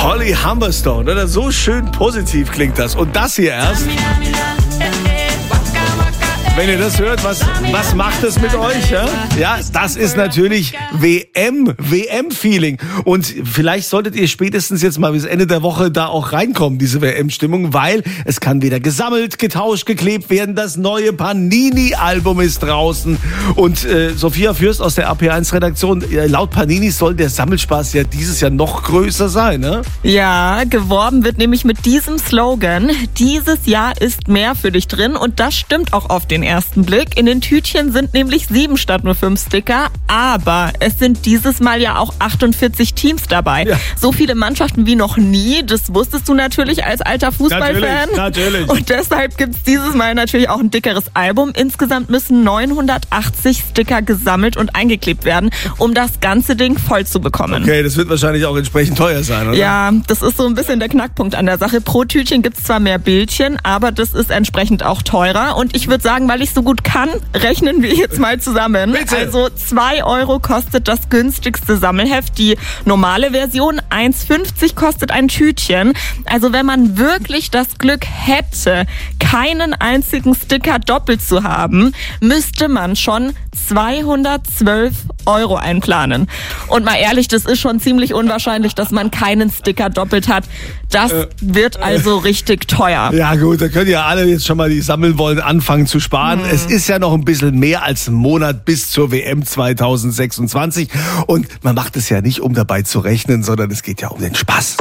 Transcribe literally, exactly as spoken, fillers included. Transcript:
Holly Humberstone, oder? So schön positiv klingt das. Und das hier erst. Wenn ihr das hört, was, was macht es mit euch? Ja? ja, das ist natürlich W M, W M-Feeling. Und vielleicht solltet ihr spätestens jetzt mal bis Ende der Woche da auch reinkommen, diese W M-Stimmung, weil es kann wieder gesammelt, getauscht, geklebt werden. Das neue Panini-Album ist draußen. Und äh, Sophia Fürst aus der A P eins Redaktion, äh, laut Panini soll der Sammelspaß ja dieses Jahr noch größer sein, ne? Ja, geworben wird nämlich mit diesem Slogan: Dieses Jahr ist mehr für dich drin. Und das stimmt auch auf den ersten Blick. In den Tütchen sind nämlich sieben statt nur fünf Sticker, aber es sind dieses Mal ja auch achtundvierzig Teams dabei. Ja. So viele Mannschaften wie noch nie, das wusstest du natürlich als alter Fußballfan. Natürlich, natürlich. Und deshalb gibt's dieses Mal natürlich auch ein dickeres Album. Insgesamt müssen neunhundertachtzig Sticker gesammelt und eingeklebt werden, um das ganze Ding voll zu bekommen. Okay, das wird wahrscheinlich auch entsprechend teuer sein, oder? Ja, das ist so ein bisschen der Knackpunkt an der Sache. Pro Tütchen gibt's zwar mehr Bildchen, aber das ist entsprechend auch teurer. Und ich würde sagen, weil ich so gut kann, rechnen wir jetzt mal zusammen. Bitte. Also zwei Euro kostet das günstigste Sammelheft. Die normale Version eins fünfzig kostet ein Tütchen. Also wenn man wirklich das Glück hätte, keinen einzigen Sticker doppelt zu haben, müsste man schon zweihundertzwölf Euro einplanen. Und mal ehrlich, das ist schon ziemlich unwahrscheinlich, dass man keinen Sticker doppelt hat. Das äh, wird also äh, richtig teuer. Ja gut, da können ja alle jetzt schon mal, die sammeln wollen, anfangen zu sparen. Hm. Es ist ja noch ein bisschen mehr als ein Monat bis zur W M zwanzig sechsundzwanzig. Und man macht es ja nicht, um dabei zu rechnen, sondern es geht ja um den Spaß.